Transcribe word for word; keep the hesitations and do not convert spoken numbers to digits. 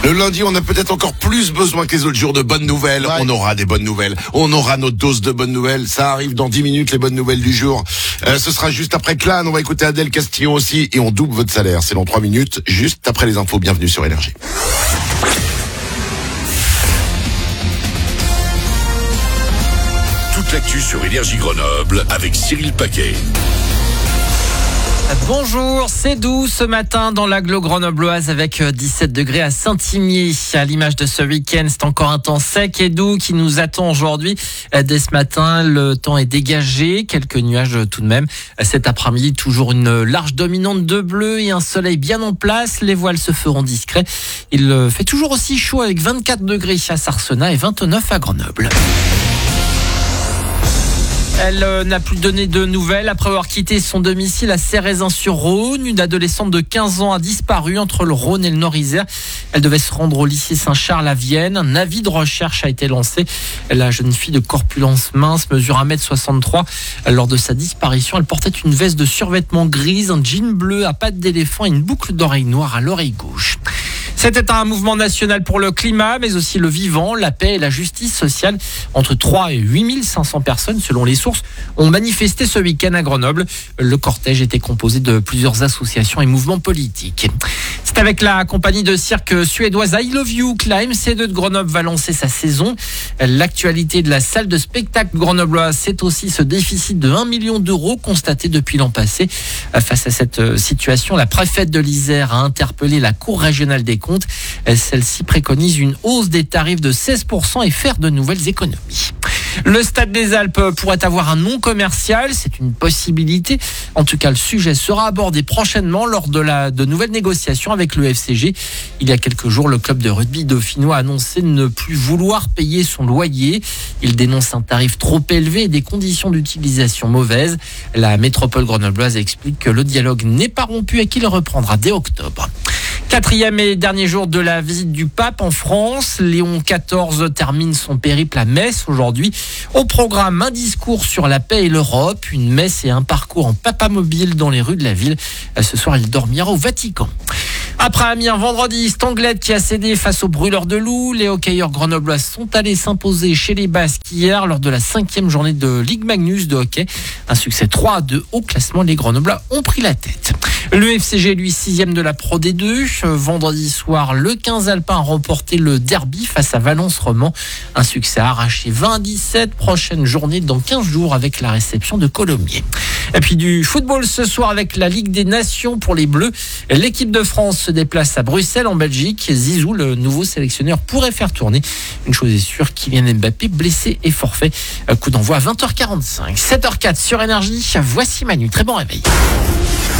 Le lundi, on a peut-être encore plus besoin que les autres jours de bonnes nouvelles. Ouais. On aura des bonnes nouvelles. On aura notre dose de bonnes nouvelles. Ça arrive dans dix minutes, les bonnes nouvelles du jour. Euh, ce sera juste après Clan. On va écouter Adèle Castillon aussi. Et on double votre salaire. C'est dans trois minutes, juste après les infos. Bienvenue sur Énergie. Toute l'actu sur Énergie Grenoble avec Cyril Paquet. Bonjour, c'est doux ce matin dans l'agglo grenobloise avec dix-sept degrés à Saint-Imier. À l'image de ce week-end, c'est encore un temps sec et doux qui nous attend aujourd'hui. Dès ce matin, le temps est dégagé, quelques nuages tout de même. Cet après-midi, toujours une large dominante de bleu et un soleil bien en place. Les voiles se feront discrets. Il fait toujours aussi chaud avec vingt-quatre degrés à Sarcenat et vingt-neuf à Grenoble. Elle euh, n'a plus donné de nouvelles après avoir quitté son domicile à Cérézin-sur-Rhône. Une adolescente de quinze ans a disparu entre le Rhône et le Nord-Isère. Elle devait se rendre au lycée Saint-Charles à Vienne. Un avis de recherche a été lancé. La jeune fille de corpulence mince mesure un mètre soixante-trois. Lors de sa disparition, elle portait une veste de survêtement grise, un jean bleu à pattes d'éléphant et une boucle d'oreille noire à l'oreille gauche. C'était un mouvement national pour le climat, mais aussi le vivant, la paix et la justice sociale. Entre trois et huit mille cinq cents personnes, selon les sources, ont manifesté ce week-end à Grenoble. Le cortège était composé de plusieurs associations et mouvements politiques. C'est avec la compagnie de cirque suédoise I Love You que la M C deux de Grenoble va lancer sa saison. L'actualité de la salle de spectacle grenobloise, c'est aussi ce déficit de un million d'euros constaté depuis l'an passé. Face à cette situation, la préfète de l'Isère a interpellé la Cour régionale des comptes. Celle-ci préconise une hausse des tarifs de seize pour cent et faire de nouvelles économies. Le Stade des Alpes pourrait avoir un nom commercial, c'est une possibilité. En tout cas, le sujet sera abordé prochainement lors de, la, de nouvelles négociations avec le F C G. Il y a quelques jours, le club de rugby dauphinois a annoncé ne plus vouloir payer son loyer. Il dénonce un tarif trop élevé et des conditions d'utilisation mauvaises. La métropole grenobloise explique que le dialogue n'est pas rompu et qu'il reprendra dès octobre. Quatrième et dernier jour de la visite du pape en France. Léon quatorze termine son périple à Metz aujourd'hui. Au programme, un discours sur la paix et l'Europe, une messe et un parcours en papamobile dans les rues de la ville. Ce soir, il dormira au Vatican. Après Amiens, vendredi, Stanglette qui a cédé face aux brûleurs de loups. Les hockeyeurs grenoblois sont allés s'imposer chez les Basques hier lors de la cinquième journée de Ligue Magnus de hockey. Un succès trois à deux au classement. Les Grenoblois ont pris la tête. Le F C G, lui, sixième de la Pro D deux. Vendredi soir, le quinze Alpin a remporté le derby face à Valence-Roman. Un succès arraché vingt à dix-sept. Prochaine journée dans quinze jours avec la réception de Colomiers. Et puis du football ce soir avec la Ligue des Nations pour les Bleus. L'équipe de France se déplace à Bruxelles en Belgique. Zizou, le nouveau sélectionneur, pourrait faire tourner. Une chose est sûre, Kylian Mbappé blessé et forfait. Coup d'envoi à vingt heures quarante-cinq. sept heures zéro quatre sur Énergie. Voici Manu. Très bon réveil.